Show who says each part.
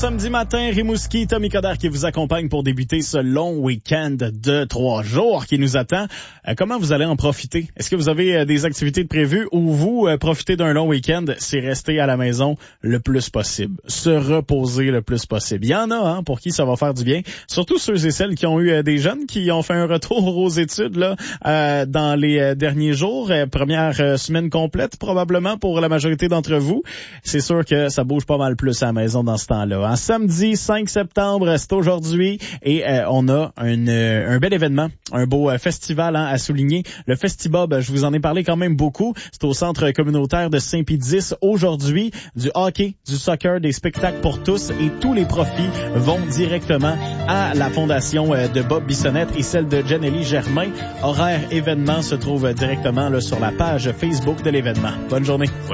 Speaker 1: samedi matin, Rimouski, Tommy Coderre qui vous accompagne pour débuter ce long week-end de 3 jours qui nous attend. Comment vous allez en profiter? Est-ce que vous avez des activités de prévues ou vous profitez d'un long week-end, c'est rester à la maison le plus possible, se reposer le plus possible? Il y en a pour qui ça va faire du bien, surtout ceux et celles qui ont eu des jeunes qui ont fait un retour aux études là dans les derniers jours, première semaine complète probablement pour la majorité d'entre vous. C'est sûr que ça bouge pas mal plus à la maison dans ce temps-là. En samedi 5 septembre, c'est aujourd'hui et on a un bel événement, un beau festival à souligner. Le Festibob, je vous en ai parlé quand même beaucoup. C'est au centre communautaire de Saint-Pédis aujourd'hui. Du hockey, du soccer, des spectacles pour tous et tous les profits vont directement à la fondation de Bob Bissonnette et celle de Janelli Germain. Horaire événement se trouve directement là, sur la page Facebook de l'événement. Bonne journée.